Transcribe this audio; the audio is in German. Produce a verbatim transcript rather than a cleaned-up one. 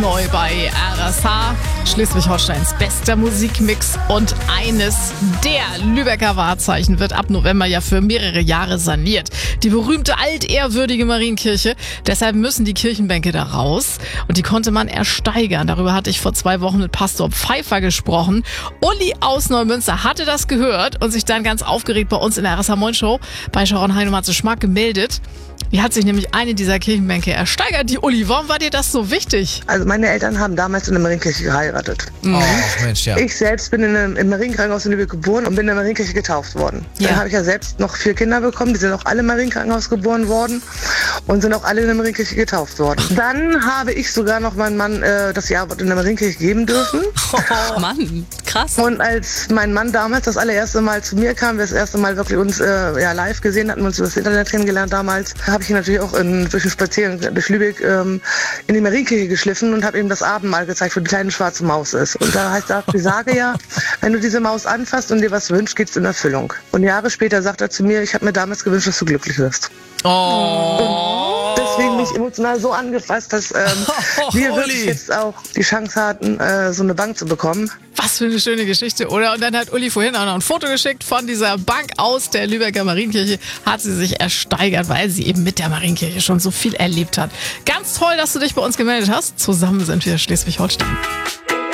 Neu bei R S H, Schleswig-Holsteins bester Musikmix, und eines der Lübecker Wahrzeichen wird ab November ja für mehrere Jahre saniert. Die berühmte altehrwürdige Marienkirche. Deshalb müssen die Kirchenbänke da raus und die konnte man ersteigern. Darüber hatte ich vor zwei Wochen mit Pastor Pfeiffer gesprochen. Uli aus Neumünster hatte das gehört und sich dann ganz aufgeregt bei uns in der R S H Moin Show bei Sharon Heinemann zu Schmack gemeldet. Wie hat sich nämlich eine dieser Kirchenbänke ersteigert? Die Uli, warum war dir das so wichtig? Also meine Eltern haben damals in der Marienkirche geheiratet. Mhm. Oh, Mensch, ja. Ich selbst bin in einem, im Marienkrankenhaus in Lübeck geboren und bin in der Marienkirche getauft worden. Ja. Dann habe ich ja selbst noch vier Kinder bekommen, die sind auch alle im Marienkrankenhaus geboren worden und sind auch alle in der Marienkirche getauft worden. Dann habe ich sogar noch meinem Mann äh, das Jahrbad in der Marienkirche geben dürfen. Oh Mann, krass. Und als mein Mann damals das allererste Mal zu mir kam, wir das erste Mal wirklich uns äh, ja, live gesehen hatten, wir uns über das Internet kennengelernt damals, habe ich ihn natürlich auch in, durch den Spaziergang durch Lübeck ähm, in die Marienkirche geschliffen und habe ihm das Abendmahl gezeigt, wo die kleine schwarze Maus ist. Und da heißt auch die Sage ja, wenn du diese Maus anfasst und dir was wünschst, geht's in Erfüllung. Und Jahre später sagt er zu mir, ich habe mir damals gewünscht, dass du glücklich wirst. Oh. Deswegen mich emotional so angefasst, dass ähm, Oh, wir Uli. wirklich jetzt auch die Chance hatten, äh, so eine Bank zu bekommen. Was für eine schöne Geschichte, oder? Und dann hat Uli vorhin auch noch ein Foto geschickt von dieser Bank aus der Lübecker Marienkirche. Hat sie sich ersteigert, weil sie eben mit der Marienkirche schon so viel erlebt hat. Ganz toll, dass du dich bei uns gemeldet hast. Zusammen sind wir Schleswig-Holstein.